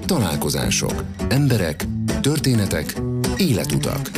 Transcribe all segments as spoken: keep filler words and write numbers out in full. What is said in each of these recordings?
Találkozások. Emberek, történetek, életutak.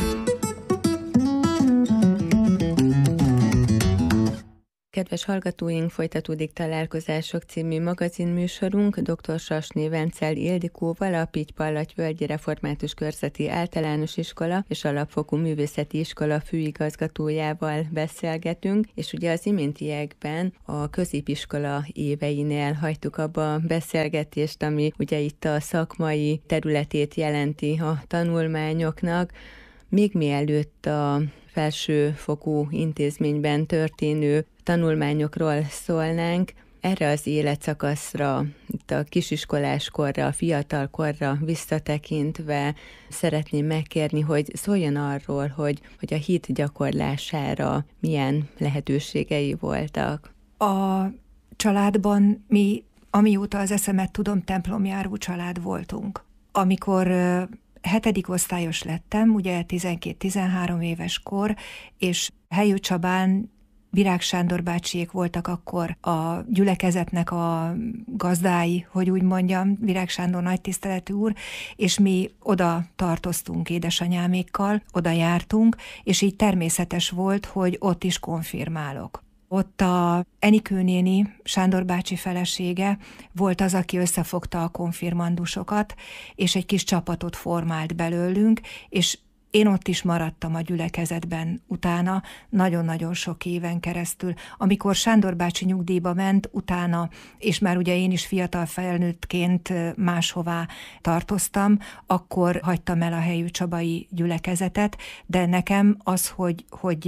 Kedves hallgatóink, folytatódik Találkozások című magazinműsorunk dr. Sasné Vencel Ildikóval, a Pitypallaty-völgyi Református Körzeti Általános Iskola és Alapfokú Művészeti Iskola főigazgatójával beszélgetünk, és ugye az iméntiekben a középiskola éveinél hagytuk abba a beszélgetést, ami ugye itt a szakmai területét jelenti a tanulmányoknak, még mielőtt a felsőfokú intézményben történő tanulmányokról szólnánk, erre az életszakaszra, itt a kisiskolás korra, a fiatal korra visszatekintve szeretném megkérni, hogy szóljon arról, hogy, hogy a hit gyakorlására milyen lehetőségei voltak. A családban mi, amióta az eszemet tudom, templomjáró család voltunk. Amikor hetedik osztályos lettem, ugye tizenkét-tizenhárom éves kor, és Helyő Csabán Virág Sándor bácsiék voltak akkor a gyülekezetnek a gazdái, hogy úgy mondjam, Virág Sándor nagy tiszteletű úr, és mi oda tartoztunk édesanyámékkal, oda jártunk, és így természetes volt, hogy ott is konfirmálok. Ott a Enikő néni, Sándor bácsi felesége volt az, aki összefogta a konfirmandusokat, és egy kis csapatot formált belőlünk, és én ott is maradtam a gyülekezetben utána, nagyon-nagyon sok éven keresztül. Amikor Sándor bácsi nyugdíjba ment, utána, és már ugye én is fiatal felnőttként máshová tartoztam, akkor hagytam el a Helyő Csabai gyülekezetet, de nekem az, hogy, hogy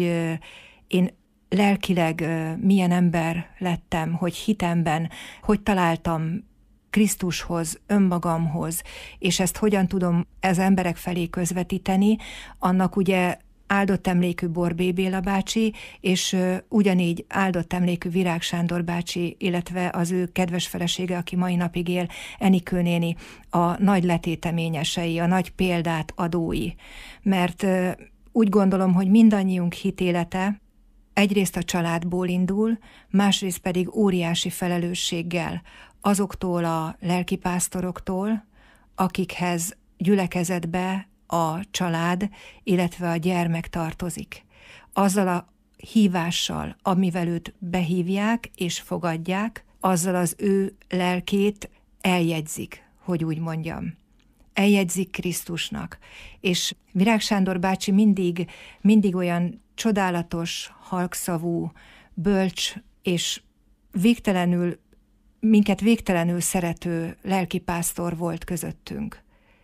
én lelkileg milyen ember lettem, hogy hitemben, hogy találtam Krisztushoz, önmagamhoz, és ezt hogyan tudom az emberek felé közvetíteni, annak ugye áldott emlékű Borbély Béla bácsi, és ugyanígy áldott emlékű Virág Sándor bácsi, illetve az ő kedves felesége, aki mai napig él, Enikő néni, a nagy letéteményesei, a nagy példát adói. Mert úgy gondolom, hogy mindannyiunk hitélete egyrészt a családból indul, másrészt pedig óriási felelősséggel azoktól a lelkipásztoroktól, akikhez gyülekezetbe a család, illetve a gyermek tartozik. Azzal a hívással, amivel őt behívják és fogadják, azzal az ő lelkét eljegyzik, hogy úgy mondjam. Eljegyzik Krisztusnak. És Virág Sándor bácsi mindig, mindig olyan csodálatos, halkszavú, bölcs és végtelenül, minket végtelenül szerető lelkipásztor volt közöttünk.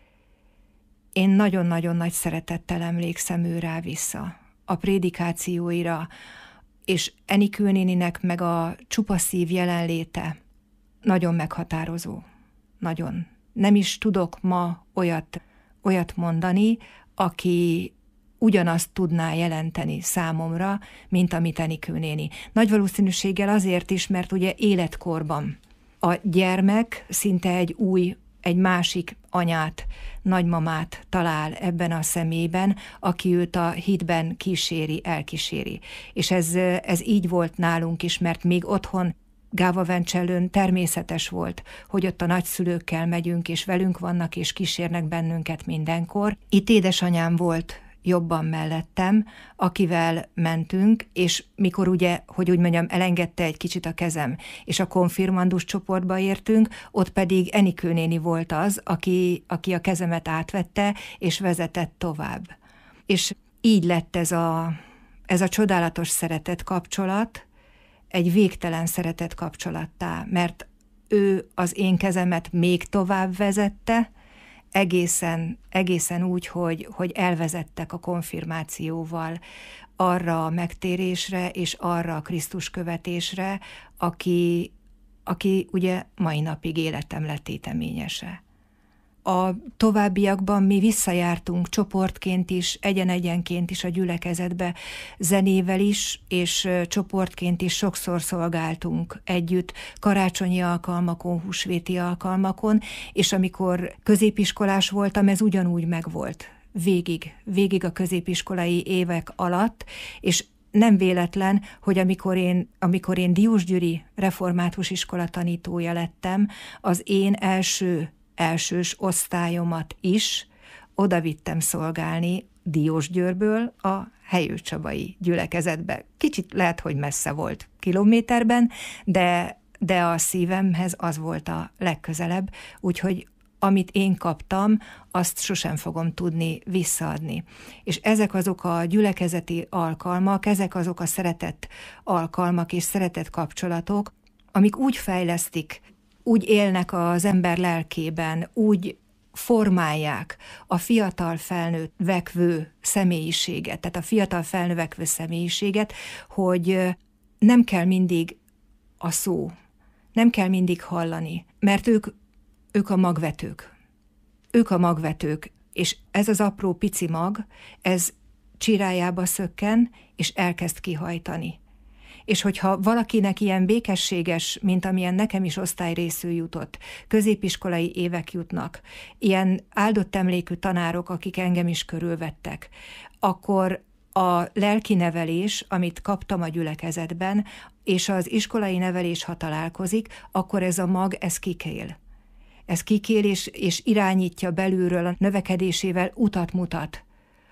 Én nagyon-nagyon nagy szeretettel emlékszem ő rá vissza, a prédikációira, és Enikő néninek meg a csupa szív jelenléte nagyon meghatározó. Nagyon. Nem is tudok ma olyat, olyat mondani, aki ugyanazt tudná jelenteni számomra, mint amit Enikő néni. Nagy valószínűséggel azért is, mert ugye életkorban a gyermek szinte egy új, egy másik anyát, nagymamát talál ebben a személyben, aki őt a hitben kíséri, elkíséri. És ez, ez így volt nálunk is, mert még otthon Gávavencsellőn természetes volt, hogy ott a nagyszülőkkel megyünk, és velünk vannak, és kísérnek bennünket mindenkor. Itt édesanyám volt jobban mellettem, akivel mentünk, és mikor ugye, hogy úgy mondjam, elengedte egy kicsit a kezem, és a konfirmandus csoportba értünk, ott pedig Enikő néni volt az, aki, aki a kezemet átvette, és vezetett tovább. És így lett ez a, ez a csodálatos szeretet kapcsolat, egy végtelen szeretet kapcsolattá, mert ő az én kezemet még tovább vezette, egészen, egészen úgy, hogy, hogy elvezettek a konfirmációval arra a megtérésre és arra a Krisztus követésre, aki, aki ugye mai napig életem letéteményese. A továbbiakban mi visszajártunk csoportként is, egyen-egyenként is a gyülekezetbe, zenével is, és csoportként is sokszor szolgáltunk együtt, karácsonyi alkalmakon, húsvéti alkalmakon, és amikor középiskolás voltam, ez ugyanúgy megvolt. Végig, végig a középiskolai évek alatt, és nem véletlen, hogy amikor én, amikor én Diósgyőri református iskola tanítója lettem, az én első elsős osztályomat is oda vittem szolgálni Diósgyőrből a Helyőcsabai gyülekezetbe. Kicsit lehet, hogy messze volt kilométerben, de, de a szívemhez az volt a legközelebb, úgyhogy amit én kaptam, azt sosem fogom tudni visszaadni. És ezek azok a gyülekezeti alkalmak, ezek azok a szeretett alkalmak és szeretett kapcsolatok, amik úgy fejlesztik, úgy élnek az ember lelkében, úgy formálják a fiatal felnövekvő személyiséget, tehát a fiatal felnövekvő személyiséget, hogy nem kell mindig a szó, nem kell mindig hallani, mert ők, ők a magvetők. Ők a magvetők, és ez az apró pici mag, ez csirájába szökken, és elkezd kihajtani. És hogyha valakinek ilyen békességes, mint amilyen nekem is osztályrészű jutott, középiskolai évek jutnak, ilyen áldott emlékű tanárok, akik engem is körülvettek, akkor a lelki nevelés, amit kaptam a gyülekezetben, és az iskolai nevelés, ha találkozik, akkor ez a mag, ez kikél. Ez kikél, és, és irányítja belülről a növekedésével, utat mutat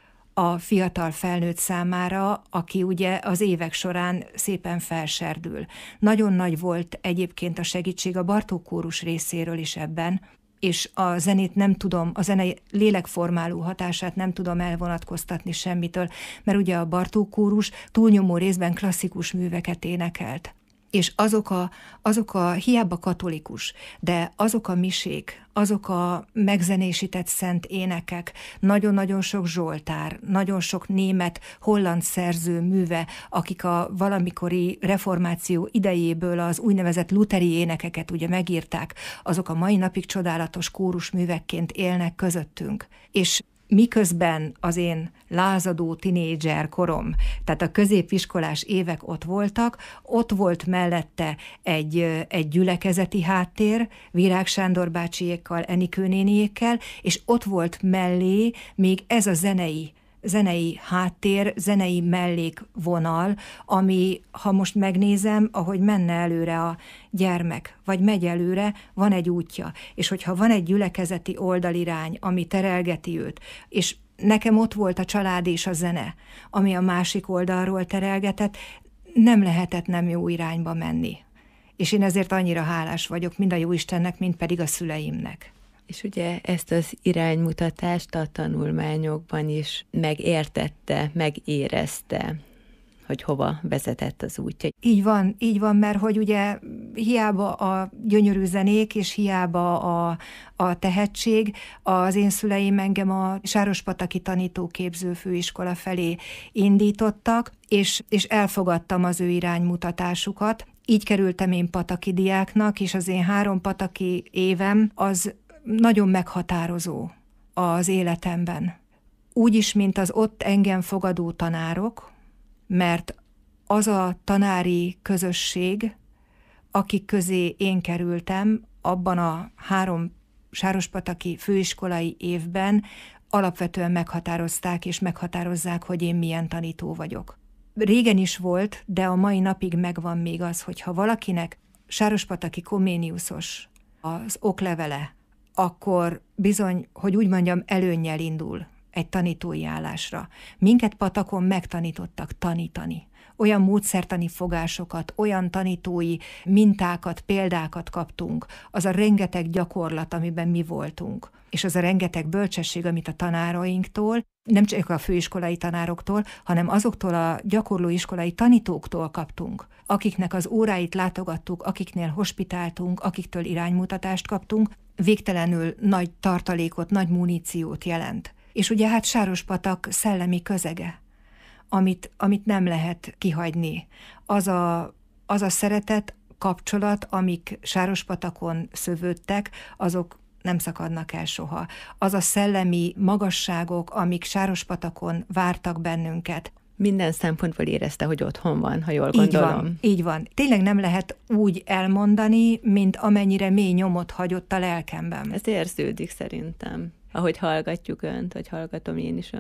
a fiatal felnőtt számára, aki ugye az évek során szépen felserdül. Nagyon nagy volt egyébként a segítség a Bartók kórus részéről is ebben, és a zenét nem tudom, a zene lélekformáló hatását nem tudom elvonatkoztatni semmitől, mert ugye a Bartók kórus túlnyomó részben klasszikus műveket énekelt. És azok a, azok a, hiába katolikus, de azok a misék, azok a megzenésített szent énekek, nagyon-nagyon sok zsoltár, nagyon sok német, holland szerző műve, akik a valamikori reformáció idejéből az úgynevezett luteri énekeket ugye megírták, azok a mai napig csodálatos kórusművekként élnek közöttünk. És miközben az én lázadó tinédzser korom, tehát a középiskolás évek ott voltak, ott volt mellette egy, egy gyülekezeti háttér, Virág Sándor bácsiékkal, Enikő néniékkel, és ott volt mellé még ez a zenei zenei háttér, zenei mellékvonal, ami, ha most megnézem, ahogy menne előre a gyermek, vagy megy előre, van egy útja. És hogyha van egy gyülekezeti oldalirány, ami terelgeti őt, és nekem ott volt a család és a zene, ami a másik oldalról terelgetett, nem lehetett nem jó irányba menni. És én ezért annyira hálás vagyok, mind a Jóistennek, mind pedig a szüleimnek. És ugye ezt az iránymutatást a tanulmányokban is megértette, megérezte, hogy hova vezetett az útja. Így van, így van, mert hogy ugye hiába a gyönyörű zenék, és hiába a, a tehetség, az én szüleim engem a Sárospataki Tanítóképző Főiskola felé indítottak, és, és elfogadtam az ő iránymutatásukat. Így kerültem én pataki diáknak, és az én három pataki évem az nagyon meghatározó az életemben. Úgy is, mint az ott engem fogadó tanárok, mert az a tanári közösség, akik közé én kerültem, abban a három sárospataki főiskolai évben alapvetően meghatározták és meghatározzák, hogy én milyen tanító vagyok. Régen is volt, de a mai napig megvan még az, hogy ha valakinek sárospataki koméniuszos az oklevele, akkor bizony, hogy úgy mondjam, előnnyel indul egy tanítói állásra. Minket patakon megtanítottak tanítani. Olyan módszertani fogásokat, olyan tanítói mintákat, példákat kaptunk. Az a rengeteg gyakorlat, amiben mi voltunk. És az a rengeteg bölcsesség, amit a tanárainktól, nem csak a főiskolai tanároktól, hanem azoktól a gyakorlóiskolai tanítóktól kaptunk, akiknek az óráit látogattuk, akiknél hospitáltunk, akiktől iránymutatást kaptunk, végtelenül nagy tartalékot, nagy muníciót jelent. És ugye hát Sárospatak szellemi közege, amit, amit nem lehet kihagyni. Az a, az a szeretet, kapcsolat, amik Sárospatakon szövődtek, azok nem szakadnak el soha. Az a szellemi magasságok, amik Sárospatakon vártak bennünket. Minden szempontból érezte, hogy otthon van, ha jól gondolom. Így van, így van. Tényleg nem lehet úgy elmondani, mint amennyire mély nyomot hagyott a lelkemben. Ez érződik szerintem, ahogy hallgatjuk önt, vagy hallgatom én is önt.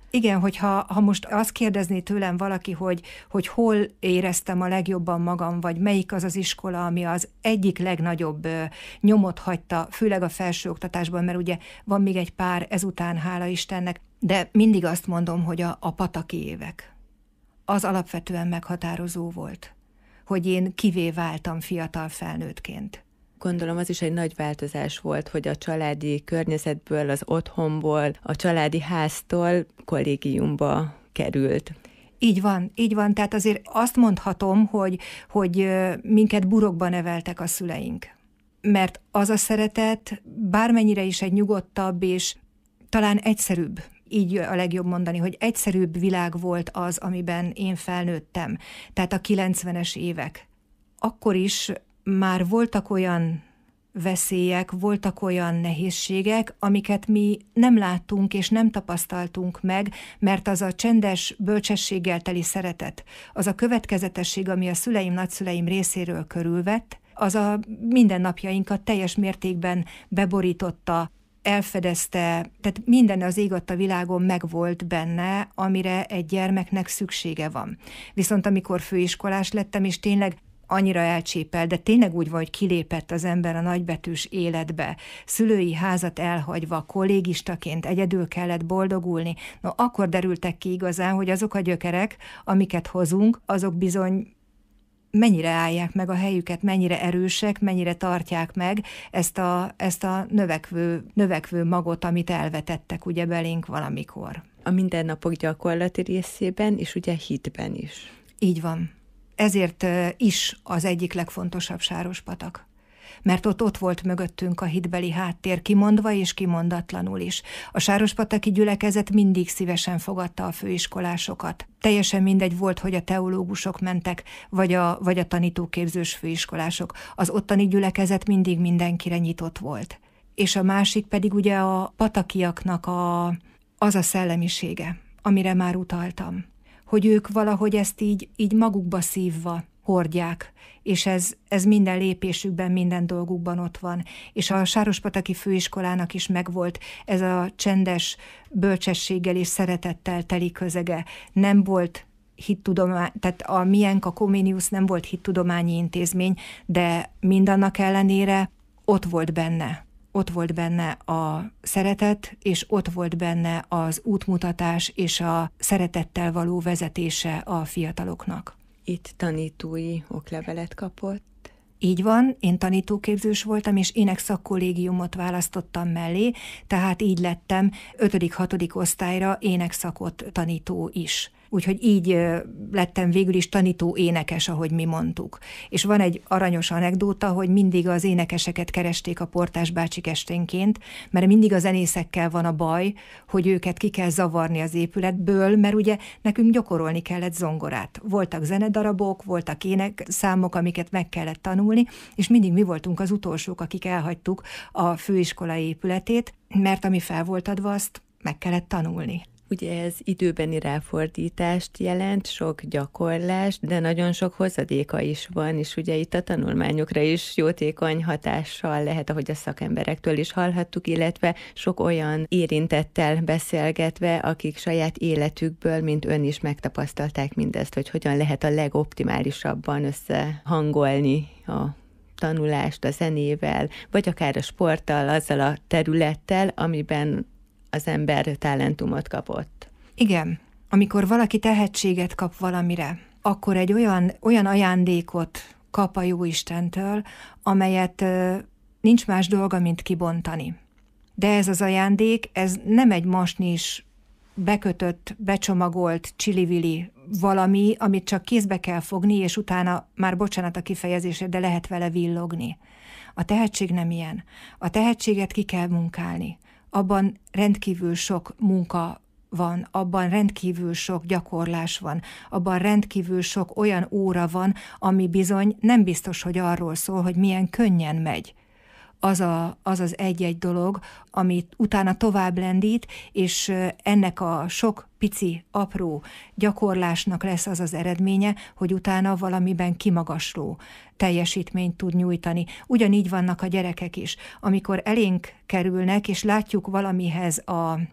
Igen, hogyha ha most azt kérdezné tőlem valaki, hogy, hogy hol éreztem a legjobban magam, vagy melyik az az iskola, ami az egyik legnagyobb nyomot hagyta, főleg a felsőoktatásban, mert ugye van még egy pár ezután, hála Istennek, de mindig azt mondom, hogy a, a pataki évek. Az alapvetően meghatározó volt, hogy én kivé váltam fiatal felnőttként. Gondolom az is egy nagy változás volt, hogy a családi környezetből, az otthonból, a családi háztól kollégiumba került. Így van, így van. Tehát azért azt mondhatom, hogy, hogy minket burokba neveltek a szüleink. Mert az a szeretet bármennyire is egy nyugodtabb és talán egyszerűbb, így a legjobb mondani, hogy egyszerűbb világ volt az, amiben én felnőttem. Tehát a kilencvenes évek. Akkor is már voltak olyan veszélyek, voltak olyan nehézségek, amiket mi nem láttunk és nem tapasztaltunk meg, mert az a csendes, bölcsességgel teli szeretet, az a következetesség, ami a szüleim, nagyszüleim részéről körülvett, az a mindennapjainkat teljes mértékben beborította, elfedezte, tehát minden az ég a világon megvolt benne, amire egy gyermeknek szüksége van. Viszont amikor főiskolás lettem, és tényleg annyira elcsépel, de tényleg úgy van, hogy kilépett az ember a nagybetűs életbe, szülői házat elhagyva, kollégistaként egyedül kellett boldogulni, no akkor derültek ki igazán, hogy azok a gyökerek, amiket hozunk, azok bizony mennyire állják meg a helyüket, mennyire erősek, mennyire tartják meg ezt a, ezt a növekvő, növekvő magot, amit elvetettek ugye belénk valamikor. A mindennapok gyakorlati részében, és ugye hitben is. Így van. Ezért is az egyik legfontosabb Sárospatak. Mert ott ott volt mögöttünk a hitbeli háttér, kimondva és kimondatlanul is. A sárospataki gyülekezet mindig szívesen fogadta a főiskolásokat. Teljesen mindegy volt, hogy a teológusok mentek, vagy a, vagy a tanítóképzős főiskolások. Az ottani gyülekezet mindig mindenkire nyitott volt. És a másik pedig ugye a patakiaknak a, az a szellemisége, amire már utaltam. Hogy ők valahogy ezt így, így magukba szívva hordják, és ez, ez minden lépésükben, minden dolgukban ott van. És a Sárospataki főiskolának is megvolt ez a csendes bölcsességgel és szeretettel teli közege. Nem volt hittudomány, tehát a miénk, a Comenius nem volt hittudományi intézmény, de mindannak ellenére ott volt benne. Ott volt benne a szeretet, és ott volt benne az útmutatás és a szeretettel való vezetése a fiataloknak. Itt tanítói oklevelet kapott? Így van, én tanítóképzős voltam, és énekszakkollégiumot választottam mellé, tehát így lettem ötödik-hatodik osztályra énekszakot tanító is. Úgyhogy így lettem végül is tanító énekes, ahogy mi mondtuk. És van egy aranyos anekdóta, hogy mindig az énekeseket keresték a portás bácsik esténként, mert mindig a zenészekkel van a baj, hogy őket ki kell zavarni az épületből, mert ugye nekünk gyakorolni kellett zongorát. Voltak zenedarabok, voltak énekszámok, amiket meg kellett tanulni, és mindig mi voltunk az utolsók, akik elhagytuk a főiskola épületét, mert ami fel volt adva, azt meg kellett tanulni. Ugye ez időbeni ráfordítást jelent, sok gyakorlást, de nagyon sok hozadéka is van, és ugye itt a tanulmányokra is jótékony hatással lehet, ahogy a szakemberektől is hallhattuk, illetve sok olyan érintettel beszélgetve, akik saját életükből, mint ön is megtapasztalták mindezt, hogy hogyan lehet a legoptimálisabban összehangolni a tanulást a zenével, vagy akár a sporttal, azzal a területtel, amiben az ember talentumot kapott. Igen. Amikor valaki tehetséget kap valamire, akkor egy olyan, olyan ajándékot kap a Jóistentől, amelyet nincs más dolga, mint kibontani. De ez az ajándék, ez nem egy masnis, bekötött, becsomagolt, csili-vili valami, amit csak kézbe kell fogni, és utána, már bocsánat a kifejezésért, de lehet vele villogni. A tehetség nem ilyen. A tehetséget ki kell munkálni. Abban rendkívül sok munka van, abban rendkívül sok gyakorlás van, abban rendkívül sok olyan óra van, ami bizony nem biztos, hogy arról szól, hogy milyen könnyen megy. Az, a, az az egy-egy dolog, amit utána tovább lendít, és ennek a sok pici, apró gyakorlásnak lesz az az eredménye, hogy utána valamiben kimagasló teljesítményt tud nyújtani. Ugyanígy vannak a gyerekek is. Amikor elénk kerülnek, és látjuk valamihez a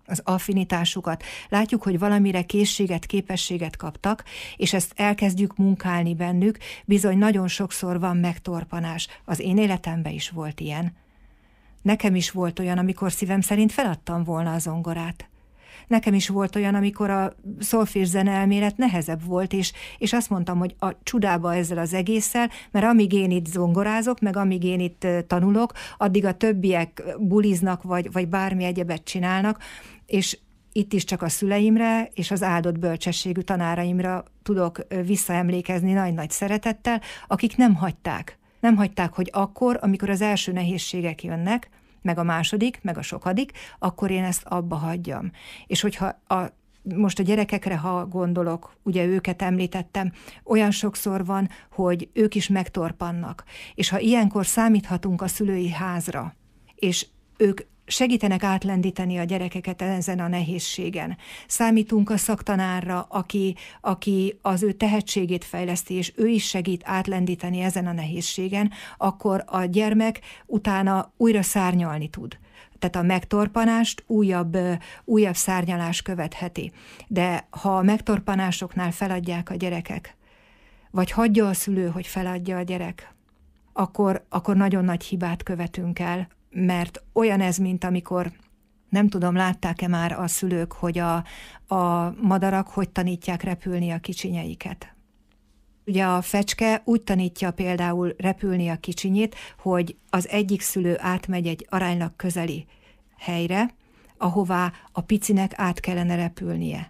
az affinitásukat, látjuk, hogy valamire készséget, képességet kaptak, és ezt elkezdjük munkálni bennük, bizony nagyon sokszor van megtorpanás. Az én életemben is volt ilyen. Nekem is volt olyan, amikor szívem szerint feladtam volna a zongorát. Nekem is volt olyan, amikor a szolfés zeneelmélet nehezebb volt, és, és azt mondtam, hogy a csudába ezzel az egésszel, mert amíg én itt zongorázok, meg amíg én itt tanulok, addig a többiek buliznak, vagy, vagy bármi egyebet csinálnak, és itt is csak a szüleimre és az áldott bölcsességű tanáraimra tudok visszaemlékezni nagy-nagy szeretettel, akik nem hagyták. Nem hagyták, hogy akkor, amikor az első nehézségek jönnek, meg a második, meg a sokadik, akkor én ezt abba hagyjam. És hogyha a, most a gyerekekre, ha gondolok, ugye őket említettem, olyan sokszor van, hogy ők is megtorpannak. És ha ilyenkor számíthatunk a szülői házra, és ők segítenek átlendíteni a gyerekeket ezen a nehézségen. Számítunk a szaktanárra, aki, aki az ő tehetségét fejleszti, és ő is segít átlendíteni ezen a nehézségen, akkor a gyermek utána újra szárnyalni tud. Tehát a megtorpanást újabb, újabb szárnyalás követheti. De ha a megtorpanásoknál feladják a gyerekek, vagy hagyja a szülő, hogy feladja a gyerek, akkor, akkor nagyon nagy hibát követünk el, mert olyan ez, mint amikor, nem tudom, látták-e már a szülők, hogy a, a madarak hogy tanítják repülni a kicsinyeiket. Ugye a fecske úgy tanítja például repülni a kicsinyét, hogy az egyik szülő átmegy egy aránylag közeli helyre, ahová a picinek át kellene repülnie.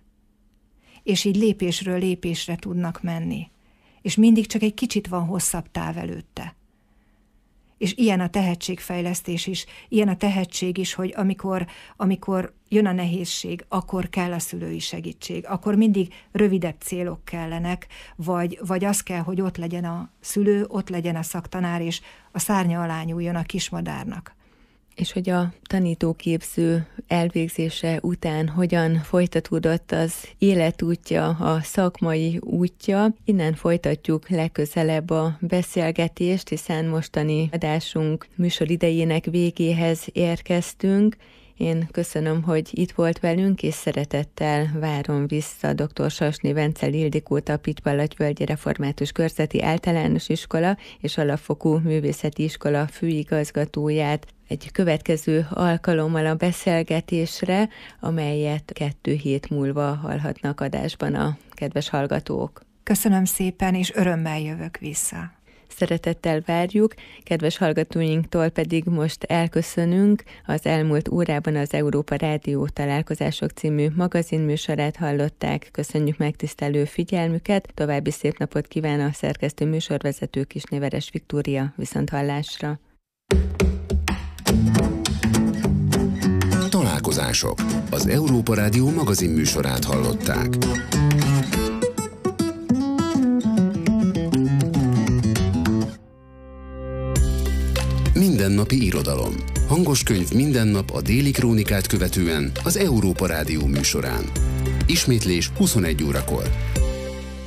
És így lépésről lépésre tudnak menni. És mindig csak egy kicsit van hosszabb táv előtte. És ilyen a tehetségfejlesztés is, ilyen a tehetség is, hogy amikor, amikor jön a nehézség, akkor kell a szülői segítség, akkor mindig rövidebb célok kellenek, vagy, vagy az kell, hogy ott legyen a szülő, ott legyen a szaktanár, és a szárnya alá nyúljon a kismadárnak. És hogy a tanítóképző elvégzése után hogyan folytatódott az életútja, a szakmai útja. Innen folytatjuk legközelebb a beszélgetést, hiszen mostani adásunk műsoridejének végéhez érkeztünk. Én köszönöm, hogy itt volt velünk, és szeretettel várom vissza dr. Sasné Vencel Ildikót, a Pitpallag-Völgyi Református Körzeti Általános Iskola és Alapfokú Művészeti Iskola főigazgatóját egy következő alkalommal a beszélgetésre, amelyet kettő hét múlva hallhatnak adásban a kedves hallgatók. Köszönöm szépen, és örömmel jövök vissza. Szeretettel várjuk, kedves hallgatóinktól pedig most elköszönünk. Az elmúlt órában az Európa Rádió Találkozások című magazinműsorát hallották. Köszönjük megtisztelő figyelmüket, további szép napot kíván a szerkesztő műsorvezető Kisnéveres Viktória, viszonthallásra. Találkozások. Az Európa Rádió magazinműsorát hallották. Mindennapi irodalom. Hangos könyv minden nap a Déli Krónikát követően az Európa Rádió műsorán. Ismétlés huszonegy órakor.